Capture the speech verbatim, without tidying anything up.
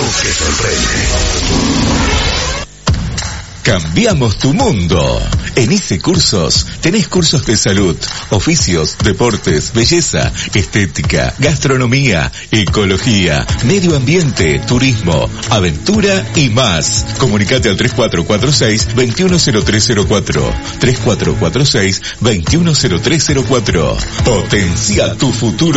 que sorprende. Cambiamos tu mundo. En I C E Cursos tenés cursos de salud, oficios, deportes, belleza, estética, gastronomía, ecología, medio ambiente, turismo, aventura y más. Comunicate al tres cuatro cuatro seis, dos uno cero tres cero cuatro. tres cuatro cuatro seis, dos uno cero tres cero cuatro. Potencia tu futuro.